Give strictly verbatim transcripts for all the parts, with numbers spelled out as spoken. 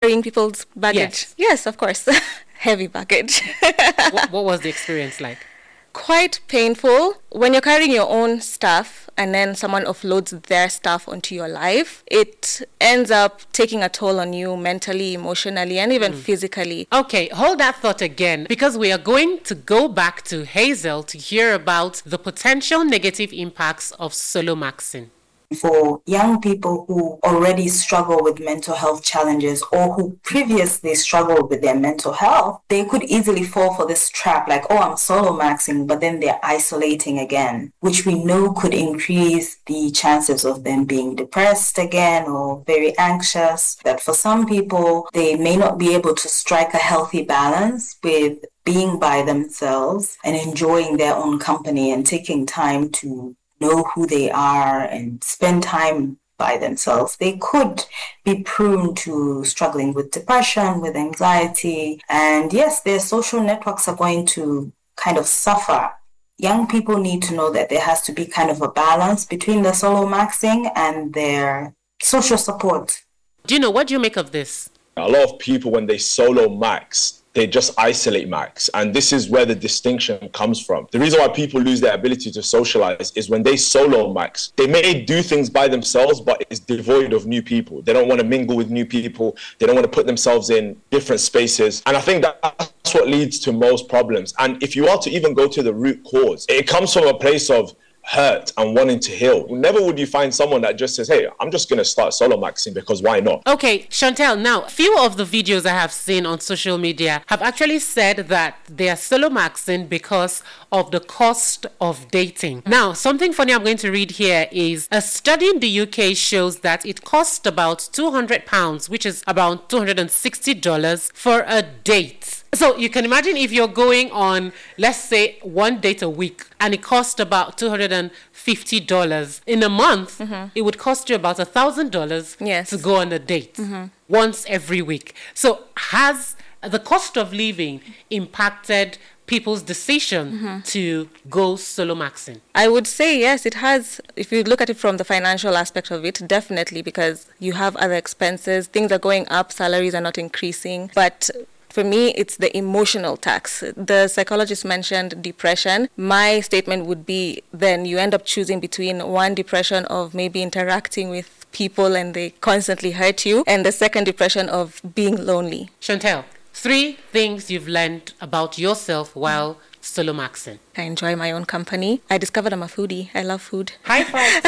carrying people's baggage. Yes, yes of course. Heavy baggage. what, what was the experience like? Quite painful. When you're carrying your own stuff and then someone offloads their stuff onto your life, it ends up taking a toll on you mentally, emotionally, and even mm. physically. Okay, hold that thought again, because we are going to go back to Hazel to hear about the potential negative impacts of solo maxing. For young people who already struggle with mental health challenges or who previously struggled with their mental health, they could easily fall for this trap like, oh, I'm solo maxing, but then they're isolating again, which we know could increase the chances of them being depressed again or very anxious. That for some people, they may not be able to strike a healthy balance with being by themselves and enjoying their own company and taking time to know who they are and spend time by themselves. They could be prone to struggling with depression, with anxiety, and yes, their social networks are going to kind of suffer. Young people need to know that there has to be kind of a balance between the solo maxing and their social support. Do you know, what do you make of this? A lot of people, when they solo max, they just isolate max. And this is where the distinction comes from. The reason why people lose their ability to socialize is when they solo max, they may do things by themselves, but it's devoid of new people. They don't want to mingle with new people. They don't want to put themselves in different spaces. And I think that's what leads to most problems. And if you are to even go to the root cause, it comes from a place of hurt and wanting to heal. Never would you find someone that just says, hey, I'm just going to start solo maxing because why not? Okay, Chantel, now, few of the videos I have seen on social media have actually said that they are solo maxing because of the cost of dating. Now, something funny I'm going to read here is a study in the U K shows that it costs about two hundred pounds, which is about two hundred sixty dollars for a date. So you can imagine if you're going on, let's say, one date a week and it costs about two hundred fifty dollars. In a month, mm-hmm. it would cost you about one thousand dollars yes. to go on a date mm-hmm. once every week. So has the cost of living impacted people's decision mm-hmm. to go solo maxing? I would say yes, it has. If you look at it from the financial aspect of it, definitely, because you have other expenses, things are going up, salaries are not increasing. But for me, it's the emotional tax. The psychologist mentioned depression. My statement would be then you end up choosing between one depression of maybe interacting with people and they constantly hurt you, and the second depression of being lonely. Chantel, three things you've learned about yourself while solo maxing. I enjoy my own company. I discovered I'm a foodie. I love food. High five.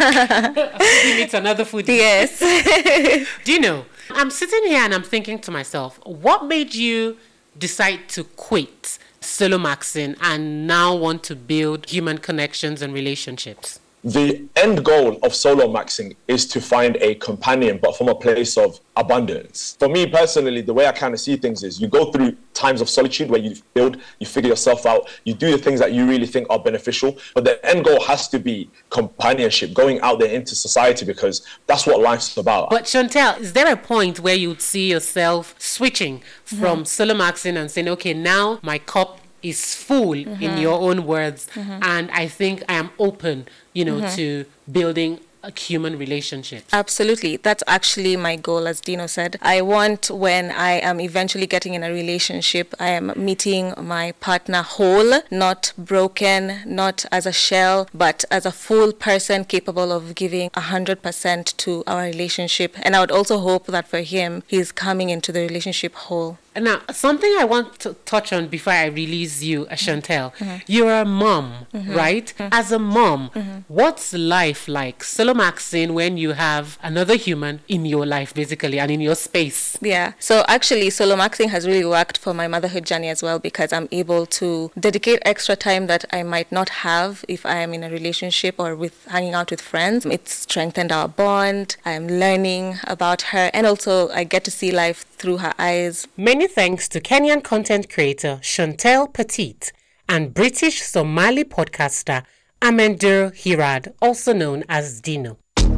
A foodie meets another foodie. Yes. Do you know, I'm sitting here and I'm thinking to myself, what made you decide to quit solo maxing and now want to build human connections and relationships? The end goal of solo maxing is to find a companion, but from a place of abundance. For me personally, the way I kind of see things is you go through times of solitude where you build, you figure yourself out, you do the things that you really think are beneficial, but the end goal has to be companionship, going out there into society, because that's what life's about. But Chantel, is there a point where you'd see yourself switching mm-hmm. from solo maxing and saying, okay, now my cup is full, mm-hmm. in your own words, mm-hmm. and I think I am open, you know, mm-hmm. to building a human relationship? Absolutely. That's actually my goal, as Dino said. I want, when I am eventually getting in a relationship, I am meeting my partner whole, not broken, not as a shell, but as a full person capable of giving one hundred percent to our relationship. And I would also hope that for him, he's coming into the relationship whole. Now, something I want to touch on before I release you, Chantel. Mm-hmm. You're a mom, mm-hmm. right? Mm-hmm. As a mom, mm-hmm. what's life like solo maxing when you have another human in your life, basically, and in your space? Yeah. So actually, solo maxing has really worked for my motherhood journey as well, because I'm able to dedicate extra time that I might not have if I am in a relationship or with hanging out with friends. It's strengthened our bond. I'm learning about her, and also I get to see life through her eyes. Many thanks to Kenyan content creator Chantel Petit and British Somali podcaster Amendur Hirad, also known as Dino.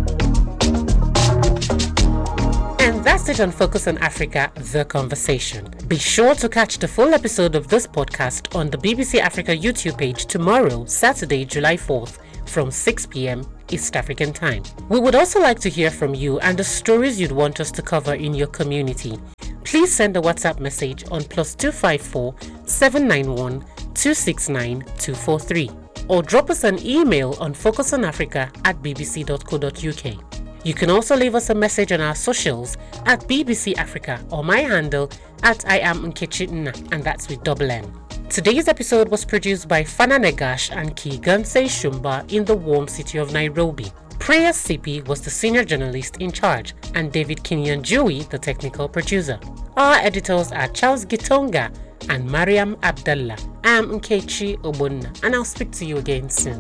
And that's it on Focus on Africa, The Conversation. Be sure to catch the full episode of this podcast on the B B C Africa YouTube page tomorrow, Saturday, July fourth, from six p.m. East African time. We would also like to hear from you and the stories you'd want us to cover in your community. please send a WhatsApp message on plus two five four, seven nine one, two six nine, two four three or drop us an email on focusonafrica at b b c dot co dot u k. You can also leave us a message on our socials at B B C Africa or my handle at I am Nkechi Nna, and that's with double N. Today's episode was produced by Fana Negash and Kiganse Shumba in the warm city of Nairobi. Priya Sipi was the senior journalist in charge, and David Kinyanjui the technical producer. Our editors are Charles Gitonga and Mariam Abdallah. I'm Nkechi Obunna, and I'll speak to you again soon.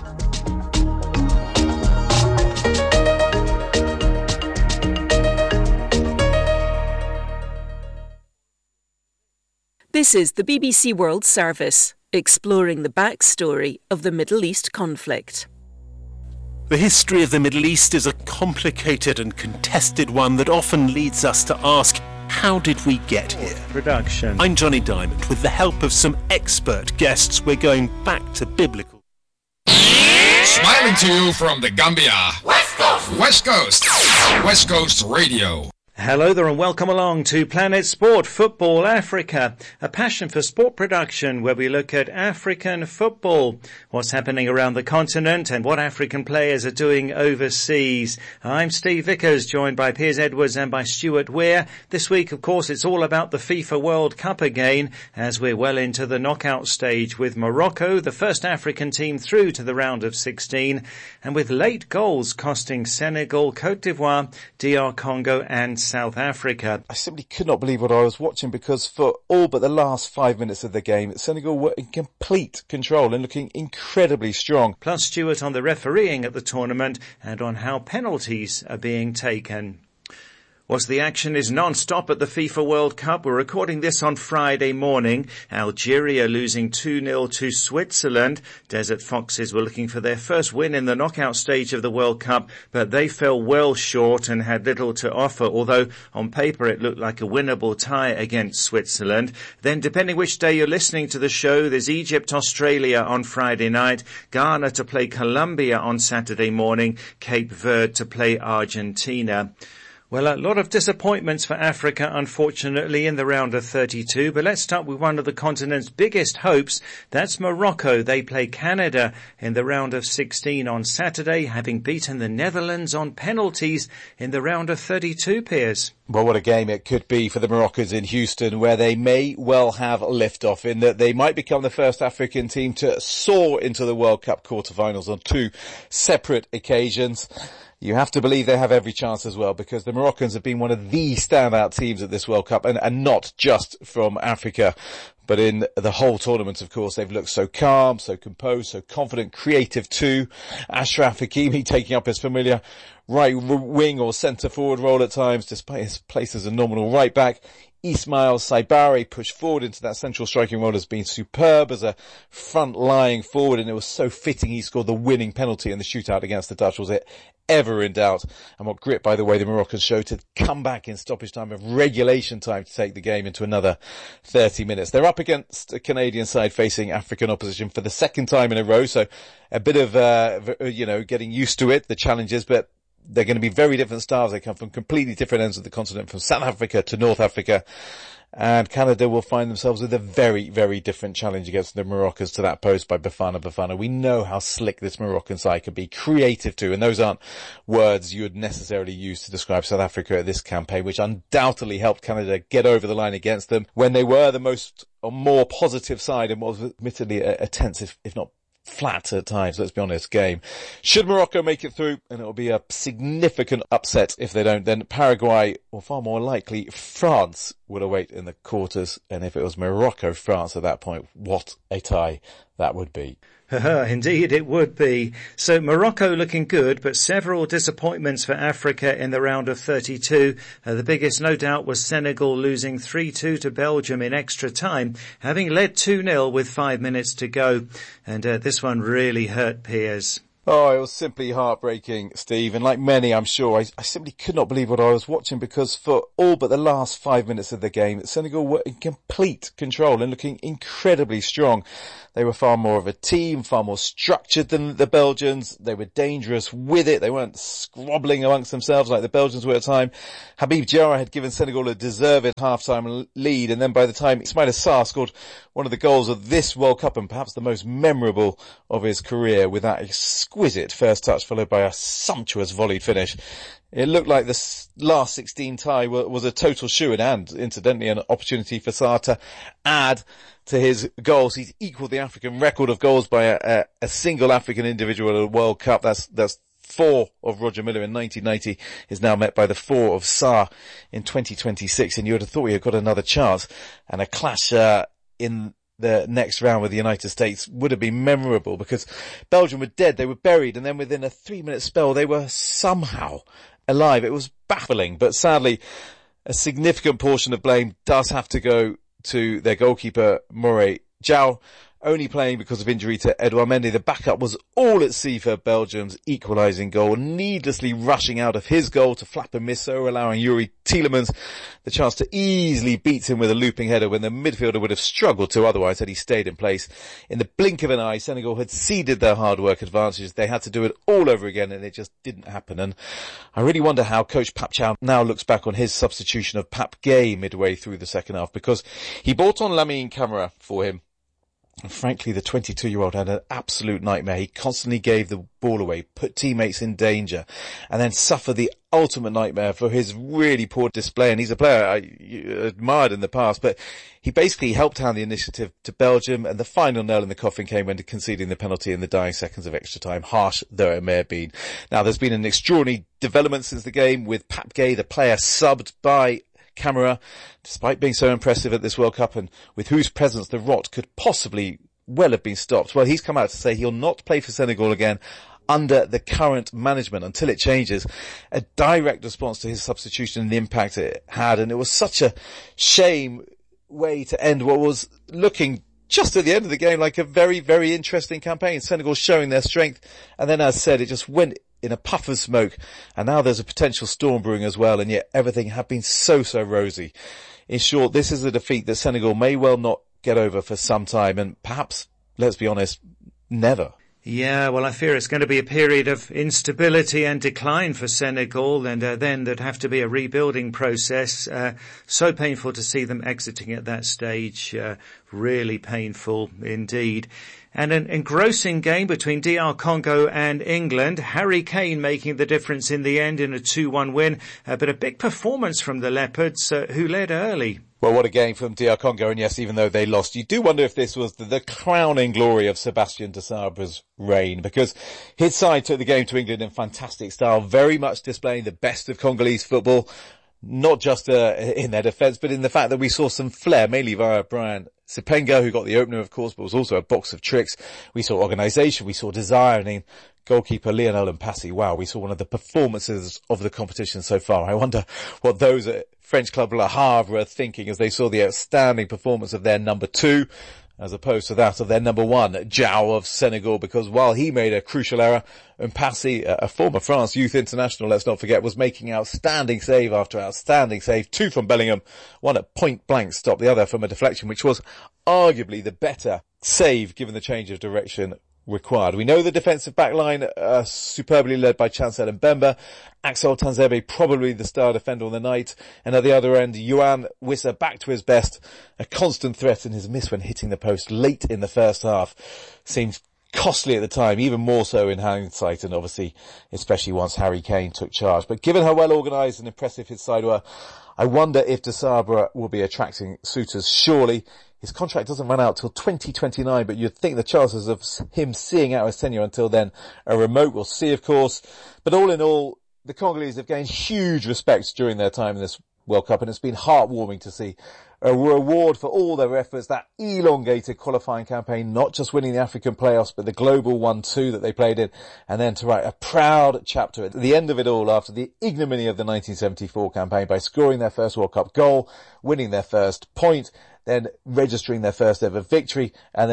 This is the B B C World Service, exploring the backstory of the Middle East conflict. The history of the Middle East is a complicated and contested one that often leads us to ask, how did we get here? Production. I'm Johnny Diamond. With the help of some expert guests, we're going back to biblical. Smiling to you from the Gambia. West Coast. West Coast. West Coast Radio. Hello there and welcome along to Planet Sport Football Africa, a passion for sport production where we look at African football, what's happening around the continent and what African players are doing overseas. I'm Steve Vickers, joined by Piers Edwards and by Stuart Weir. This week, of course, it's all about the FIFA World Cup again, as we're well into the knockout stage with Morocco, the first African team through to the round of sixteen, and with late goals costing Senegal, Cote d'Ivoire, D R Congo and South Africa. I simply could not believe what I was watching, because for all but the last five minutes of the game, Senegal were in complete control and looking incredibly strong. Plus Stuart on the refereeing at the tournament and on how penalties are being taken. Whilst the action is non-stop at the FIFA World Cup, we're recording this on Friday morning. Algeria losing two nil to Switzerland. Desert Foxes were looking for their first win in the knockout stage of the World Cup, but they fell well short and had little to offer, although on paper it looked like a winnable tie against Switzerland. Then, depending which day you're listening to the show, there's Egypt-Australia on Friday night, Ghana to play Colombia on Saturday morning, Cape Verde to play Argentina. Well, a lot of disappointments for Africa, unfortunately, in the round of thirty-two. But let's start with one of the continent's biggest hopes. That's Morocco. They play Canada in the round of sixteen on Saturday, having beaten the Netherlands on penalties in the round of thirty-two, Piers. Well, what a game it could be for the Moroccans in Houston, where they may well have liftoff, in that they might become the first African team to soar into the World Cup quarterfinals on two separate occasions. You have to believe they have every chance as well, because the Moroccans have been one of the standout teams at this World Cup, and, and not just from Africa, but in the whole tournament. Of course, they've looked so calm, so composed, so confident, creative too. Ashraf Hakimi taking up his familiar right wing or centre forward role at times, despite his place as a nominal right back. Ismail Saibari pushed forward into that central striking role, has been superb as a front-lying forward, and it was so fitting he scored the winning penalty in the shootout against the Dutch. Was it ever in doubt? And what grit, by the way, the Moroccans showed to come back in stoppage time of regulation time to take the game into another thirty minutes. They're up against a Canadian side facing African opposition for the second time in a row, so a bit of, uh, you know, getting used to it, the challenges, but they're going to be very different styles. They come from completely different ends of the continent, from South Africa to North Africa. And Canada will find themselves with a very, very different challenge against the Moroccans to that posed by Bafana Bafana. We know how slick this Moroccan side can be, creative too, and those aren't words you would necessarily use to describe South Africa at this campaign, which undoubtedly helped Canada get over the line against them when they were the most or more positive side and was admittedly a, a tense, if, if not flat at times, let's be honest, game. Should Morocco make it through, and it'll be a significant upset if they don't, then Paraguay, or far more likely, France, would await in the quarters. And if it was Morocco-France at that point, what a tie that would be. Indeed, it would be. So Morocco looking good, but several disappointments for Africa in the round of thirty-two. Uh, the biggest, no doubt, was Senegal losing three two to Belgium in extra time, having led two nil with five minutes to go. And uh, this one really hurt Piers. Oh, it was simply heartbreaking, Steve. And like many, I'm sure, I, I simply could not believe what I was watching, because for all but the last five minutes of the game, Senegal were in complete control and looking incredibly strong. They were far more of a team, far more structured than the Belgians. They were dangerous with it. They weren't squabbling amongst themselves like the Belgians were at the time. Habib Diarra had given Senegal a deserved half-time lead, and then by the time Ismaïla Sarr scored one of the goals of this World Cup, and perhaps the most memorable of his career, with that exquisite first touch followed by a sumptuous volleyed finish, it looked like the last sixteen tie was a total shoo-in, and incidentally an opportunity for Sarr to add to his goals. He's equalled the African record of goals by a, a, a single African individual at a World Cup. That's that's four of Roger Miller in nineteen ninety, is now met by the four of Sarr in twenty twenty-six, and you would have thought he had got another chance, and a clash uh, in the next round with the United States would have been memorable, because Belgium were dead, they were buried, and then within a three-minute spell they were somehow alive. It was baffling, but sadly a significant portion of blame does have to go to their goalkeeper Moray Diaw, only playing because of injury to Edouard Mendy. The backup was all at sea for Belgium's equalising goal, needlessly rushing out of his goal to flap and miss, so allowing Yuri Tielemans the chance to easily beat him with a looping header when the midfielder would have struggled to otherwise had he stayed in place. In the blink of an eye, Senegal had ceded their hard work advantage. They had to do it all over again, and it just didn't happen. And I really wonder how coach Pap Thiaw now looks back on his substitution of Pape Gueye midway through the second half, because he brought on Lamine Camara for him. And frankly, the twenty-two-year-old had an absolute nightmare. He constantly gave the ball away, put teammates in danger, and then suffered the ultimate nightmare for his really poor display. And he's a player I admired in the past, but he basically helped hand the initiative to Belgium, and the final nail in the coffin came when conceding the penalty in the dying seconds of extra time, harsh though it may have been. Now, there's been an extraordinary development since the game, with Pape Gueye, the player, subbed by Camara, despite being so impressive at this World Cup, and with whose presence the rot could possibly well have been stopped. Well, he's come out to say he'll not play for Senegal again under the current management until it changes. A direct response to his substitution and the impact it had, and it was such a shame way to end what was looking just at the end of the game like a very, very interesting campaign. Senegal showing their strength, and then, as said, it just went in a puff of smoke, and now there's a potential storm brewing as well, and yet everything had been so, so rosy. In short, this is a defeat that Senegal may well not get over for some time, and perhaps, let's be honest, never. Yeah, well, I fear it's going to be a period of instability and decline for Senegal, and uh, then there'd have to be a rebuilding process. Uh, so painful to see them exiting at that stage. Uh, really painful indeed. And an engrossing game between D R Congo and England. Harry Kane making the difference in the end in a two one win, uh, but a big performance from the Leopards, uh, who led early. Well, what a game from D R Congo, and yes, even though they lost, you do wonder if this was the, the crowning glory of Sébastien Desabre's reign, because his side took the game to England in fantastic style, very much displaying the best of Congolese football, not just uh, in their defence, but in the fact that we saw some flair, mainly via Brian Sipenga, who got the opener, of course, but was also a box of tricks. We saw organisation, we saw desire, and in goalkeeper Lionel Mpassi. Wow, we saw one of the performances of the competition so far. I wonder what those at French club Le Havre are thinking as they saw the outstanding performance of their number two, as opposed to that of their number one, Diaw of Senegal, because while he made a crucial error, Mpassi, a former France youth international, let's not forget, was making outstanding save after outstanding save. Two from Bellingham, one at point blank stop, the other from a deflection, which was arguably the better save given the change of direction required. We know the defensive backline uh, superbly led by Chancel Mbemba. Axel Tanzebe probably the star defender on the night, and at the other end, Yohan Wissa back to his best, a constant threat, and his miss when hitting the post late in the first half seemed costly at the time, even more so in hindsight, and obviously especially once Harry Kane took charge. But given how well organised and impressive his side were, I wonder if Desabre will be attracting suitors. Surely his contract doesn't run out till twenty twenty-nine, but you'd think the chances of him seeing out his tenure until then are remote. We'll see, of course. But all in all, the Congolese have gained huge respect during their time in this World Cup, and it's been heartwarming to see a reward for all their efforts, that elongated qualifying campaign, not just winning the African playoffs, but the global one too that they played in, and then to write a proud chapter at the end of it all after the ignominy of the nineteen seventy-four campaign by scoring their first World Cup goal, winning their first point, then registering their first ever victory, and then a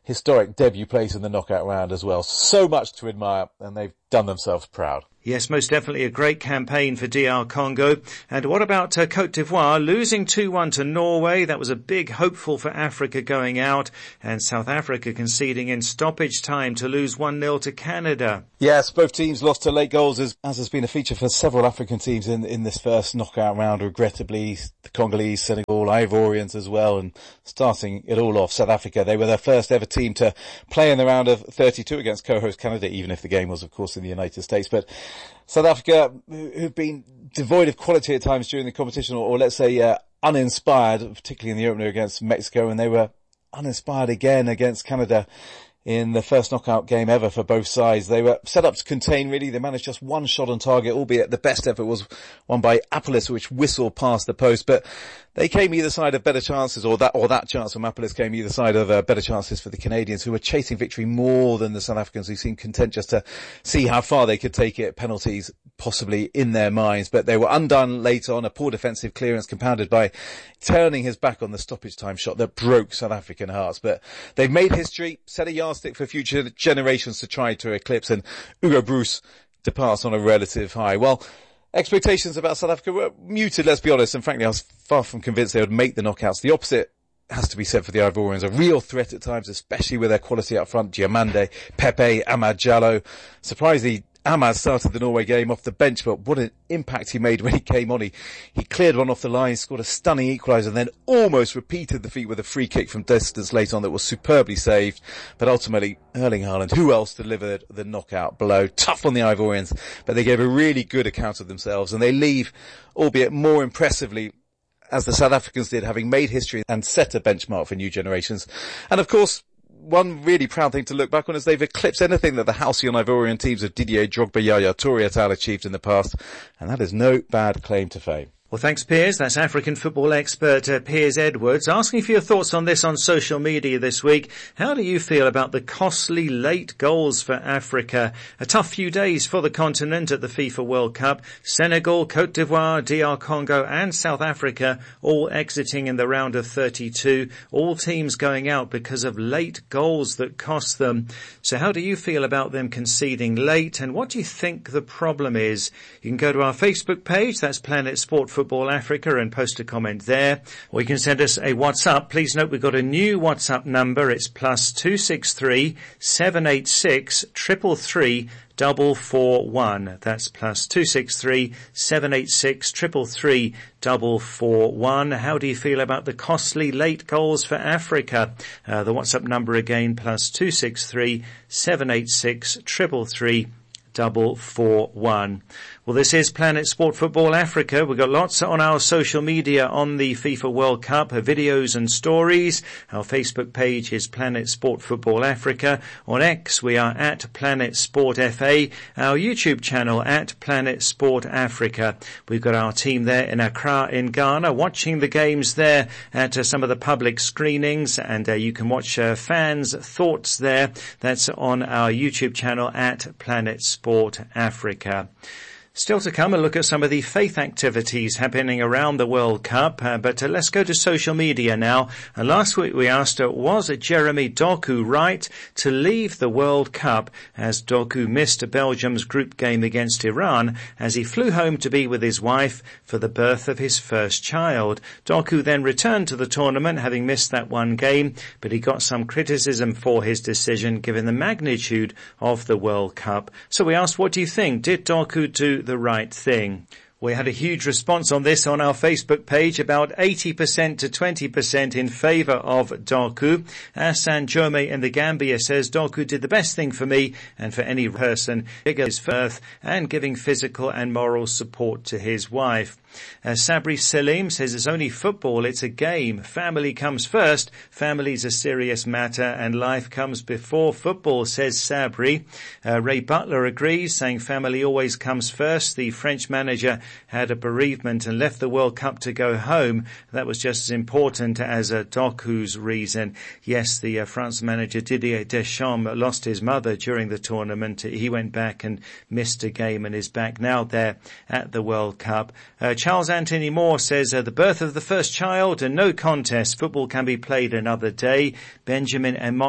historic debut place in the knockout round as well. So much to admire, and they've done themselves proud. Yes, most definitely a great campaign for D R Congo. And what about uh, Cote d'Ivoire losing two one to Norway? That was a big hopeful for Africa going out, and South Africa conceding in stoppage time to lose one nil to Canada. Yes, both teams lost to late goals, as, as has been a feature for several African teams in, in this first knockout round. Regrettably, the Congolese, Senegal, Ivorians as well, and starting it all off, South Africa. They were the first ever team to play in the round of thirty-two against co-host Canada, even if the game was, of course, in the United States. But South Africa, who've been devoid of quality at times during the competition, or, or let's say uh, uninspired, particularly in the opener against Mexico, and they were uninspired again against Canada in the first knockout game ever for both sides. They were set up to contain, really. They managed just one shot on target, albeit the best effort was one by Apolis, which whistled past the post. But they came either side of better chances, or that or that chance from Apolis came either side of uh, better chances for the Canadians, who were chasing victory more than the South Africans, who seemed content just to see how far they could take it, penalties possibly in their minds. But they were undone late on, a poor defensive clearance compounded by turning his back on the stoppage time shot that broke South African hearts. But they've made history, set a yardstick for future generations to try to eclipse, and Hugo Broos departs on a relative high. Well, expectations about South Africa were muted, let's be honest, and frankly I was far from convinced they would make the knockouts. The opposite has to be said for the Ivorians, a real threat at times, especially with their quality up front. Diomande, Pepe, Amad Diallo. Surprisingly, Amad started the Norway game off the bench, but what an impact he made when he came on. He, he cleared one off the line, scored a stunning equaliser, and then almost repeated the feat with a free kick from distance late on that was superbly saved. But ultimately, Erling Haaland, who else delivered the knockout blow? Tough on the Ivorians, but they gave a really good account of themselves, and they leave, albeit more impressively, as the South Africans did, having made history and set a benchmark for new generations. And of course, one really proud thing to look back on is they've eclipsed anything that the halcyon Ivorian teams of Didier Drogba, Yaya Toure et al. Achieved in the past, and that is no bad claim to fame. Well, thanks, Piers. That's African football expert uh, Piers Edwards asking for your thoughts on this on social media this week. How do you feel about the costly late goals for Africa? A tough few days for the continent at the FIFA World Cup. Senegal, Cote d'Ivoire, D R Congo and South Africa all exiting in the round of thirty-two. All teams going out because of late goals that cost them. So how do you feel about them conceding late, and what do you think the problem is? You can go to our Facebook page, that's Planet Sport Football Africa, and post a comment there, or you can send us a WhatsApp. Please note we've got a new WhatsApp number. It's plus two six three seven eight six triple three double four one. That's plus two six three seven eight six triple three double four one. How do you feel about the costly late goals for Africa? Uh, the WhatsApp number again, plus two six three seven eight six triple three double four one. Well, this is Planet Sport Football Africa. We've got lots on our social media on the FIFA World Cup, videos and stories. Our Facebook page is Planet Sport Football Africa. On X, we are at Planet Sport F A. Our YouTube channel at Planet Sport Africa. We've got our team there in Accra in Ghana, watching the games there at uh, some of the public screenings, and uh, you can watch uh, fans' thoughts there. That's on our YouTube channel at Planet Sport Africa. Still to come, a look at some of the faith activities happening around the World Cup. Uh, but uh, let's go to social media now. Uh, last week we asked, uh, was Jeremy Doku right to leave the World Cup, as Doku missed Belgium's group game against Iran as he flew home to be with his wife for the birth of his first child. Doku then returned to the tournament, having missed that one game, but he got some criticism for his decision given the magnitude of the World Cup. So we asked, what do you think? Did Doku do the right thing? We had a huge response on this on our Facebook page, about eighty percent to twenty percent in favour of Doku. Asan Jome in the Gambia says, Doku did the best thing for me and for any person, bigger his birth and giving physical and moral support to his wife. Uh, Sabri Salim says, it's only football, it's a game. Family comes first. Family's a serious matter and life comes before football, says Sabri. Uh, Ray Butler agrees, saying family always comes first. The French manager had a bereavement and left the World Cup to go home. That was just as important as uh, Doku's reason. Yes, the uh, France manager Didier Deschamps lost his mother during the tournament. He went back and missed a game and is back now there at the World Cup. Uh, Charles Anthony Moore says, uh, the birth of the first child and no contest. Football can be played another day. Benjamin and